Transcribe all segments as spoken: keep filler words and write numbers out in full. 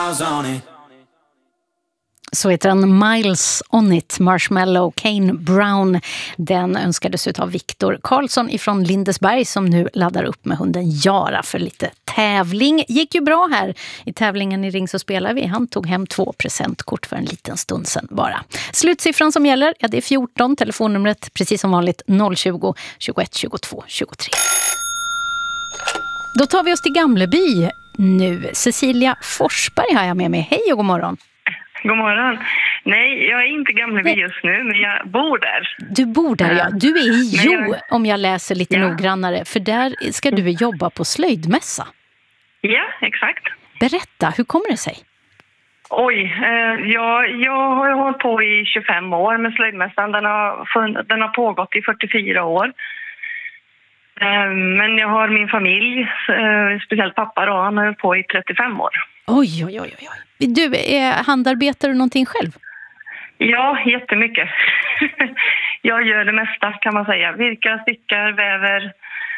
miles on it. Så heter den Miles on it, Marshmallow, Kane Brown. Den önskades av Viktor Karlsson ifrån Lindesberg som nu laddar upp med hunden Jara för lite tävling. Gick ju bra här i tävlingen i Ring så spelar vi. Han tog hem två presentkort för en liten stund sedan bara. Slutsiffran som gäller, ja, det är fjorton. Telefonnumret precis som vanligt noll tjugo, tjugoett, tjugotvå, tjugotre. Då tar vi oss till Gamleby nu. Cecilia Forsberg har jag med mig. Hej och god morgon. God morgon. Nej, jag är inte Gamleby just nu, men jag bor där. Du bor där, ja. Du är i Jo, jag... om jag läser lite ja. noggrannare. För där ska du jobba på slöjdmässa. Ja, exakt. Berätta, hur kommer det sig? Oj, eh, jag, jag har hållit på i tjugofem år med slöjdmässan. Den har, den har pågått i fyrtiofyra år. Eh, men jag har min familj, eh, speciellt pappa då, han har hållit på i trettiofem år. Oj, oj, oj, oj. Du, är handarbetar du någonting själv? Ja, jättemycket. Jag gör det mesta kan man säga. Virkar, stickar, väver,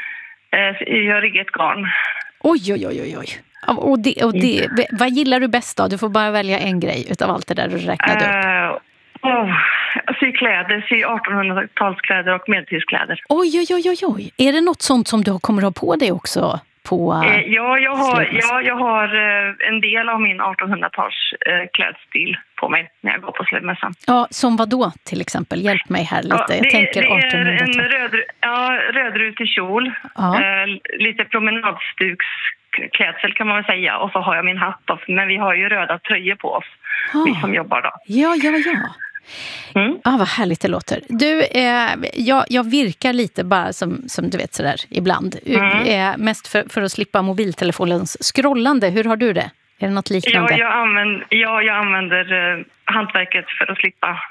eh, gör eget garn. Oj, oj, oj, oj. Och, det, och det, vad gillar du bäst då? Du får bara välja en grej utav allt det där du räknade upp. Uh, oh, sy kläder, sy artonhundratalskläder och medeltidskläder. Oj, oj, oj, oj, oj. Är det något sånt som du kommer att ha på dig också? På, eh, ja, jag har, ja, jag har eh, en del av min artonhundratals eh, klädstil på mig när jag går på slöjdmässan. Ja, som vad då till exempel? Hjälp mig här lite. Ja, det, jag tänker det är artonhundratal. en röd, ja, rödrutig kjol, ja. eh, lite promenadstugsklädsel kan man väl säga. Och så har jag min hatt då, men vi har ju röda tröjor på oss, ah. vi som jobbar då. Ja, ja, ja. Mm. Ah, vad härligt det låter. Du, eh, jag, jag virkar lite bara som, som du vet sådär ibland. Mm. Eh, mest för, för att slippa mobiltelefonens scrollande. Hur har du det? Är det något liknande? Ja, jag använder, ja, jag använder eh, hantverket för att slippa,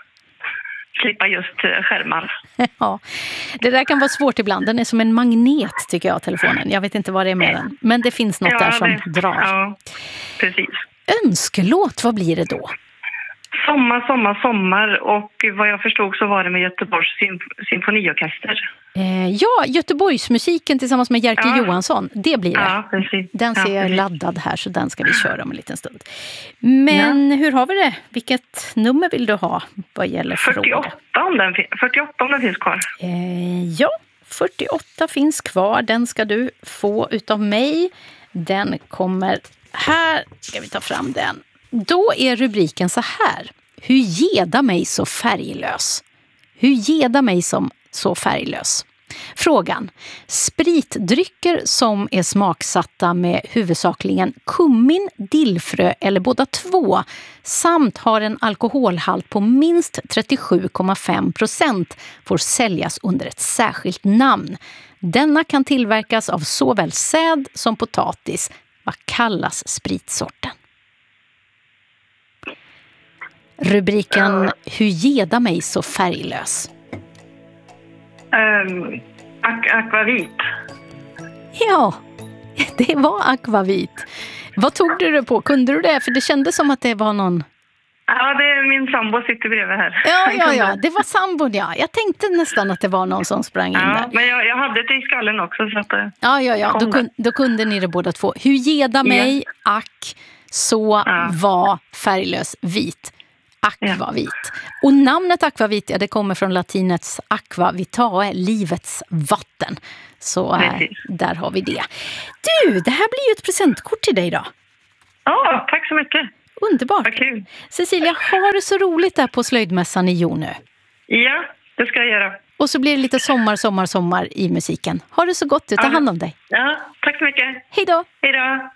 slippa just eh, skärmar. Ja, det där kan vara svårt ibland. Den är som en magnet tycker jag, telefonen. Jag vet inte vad det är med den. Men det finns något ja, där som det, drar. Ja, precis. Önskelåt, vad blir det då? Sommar, sommar, sommar och vad jag förstod så var det med Göteborgs symf- symfoniorkester. Eh, ja, Göteborgsmusiken tillsammans med Jerker ja. Johansson, det blir det. Ja, precis. Den ser ja, jag laddad här så den ska vi köra om en liten stund. Men ja. hur har vi det? Vilket nummer vill du ha vad gäller fyrtioåtta om den, fyrtioåtta om den finns kvar. Eh, ja, fyrtioåtta finns kvar. Den ska du få utav mig. Den kommer här. Ska vi ta fram den. Då är rubriken så här. Hur geda mig så färglös? Hur geda mig som så färglös? Frågan. Spritdrycker som är smaksatta med huvudsakligen kummin, dillfrö eller båda två samt har en alkoholhalt på minst trettiosju komma fem procent får säljas under ett särskilt namn. Denna kan tillverkas av såväl säd som potatis. Vad kallas spritsorten? Rubriken Hur geda mig så färglös? Um, ak- akvavit. Ja, det var akvavit. Vad tog du det på? Kunde du det? För det kändes som att det var någon... Ja, det är min sambo sitter bredvid här. Ja, ja, ja. Det var sambon, ja. Jag tänkte nästan att det var någon som sprang in ja, där. Men jag, jag hade det i skallen också. Så att det ja, ja, ja. Då, kun, då kunde ni det båda två. Hur geda mig, ja. ack, så ja. var färglös vit. Akvavit. Ja. Och namnet akvavit, ja, det kommer från latinets aqua vitae, livets vatten. Så äh, där har vi det. Du, det här blir ju ett presentkort till dig då. Ja, tack så mycket. Underbart. Vad kul. Cecilia, har du så roligt där på slöjdmässan i Jo nu? Ja, det ska jag göra. Och så blir det lite sommar, sommar, sommar i musiken. Har du så gott, du tar hand om dig. Ja, tack så mycket. Hej då. Hej då.